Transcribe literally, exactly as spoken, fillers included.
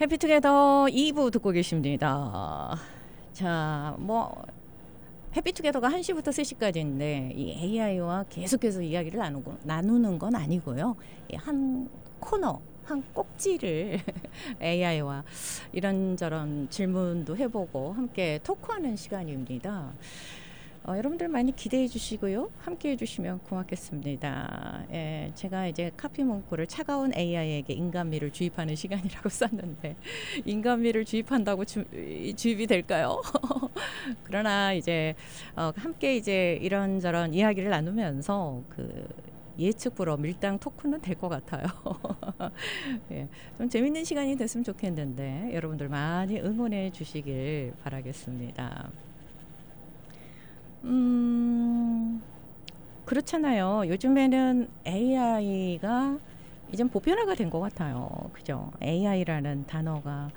해피투게더 이 부 듣고 계십니다. 자, 뭐 해피투게더가 한 시부터 세 시까지인데 이 에이아이와 계속해서 이야기를 나누고, 나누는 건 아니고요. 이 한 코너, 한 꼭지를 에이아이와 이런저런 질문도 해보고 함께 토크하는 시간입니다. 어, 여러분들 많이 기대해 주시고요. 함께 해주시면 고맙겠습니다. 예, 제가 이제 카피 문구를 차가운 에이아이에게 인간미를 주입하는 시간이라고 썼는데 인간미를 주입한다고 주, 주입이 될까요? 그러나 이제 어, 함께 이제 이런저런 이야기를 나누면서 그 예측 불허 밀당 토크는 될 것 같아요. 예, 좀 재밌는 시간이 됐으면 좋겠는데 여러분들 많이 응원해 주시길 바라겠습니다. 음, 그렇잖아요. 요즘에는 에이아이가 이젠 보편화가 된 것 같아요. 그죠? 에이아이라는 단어가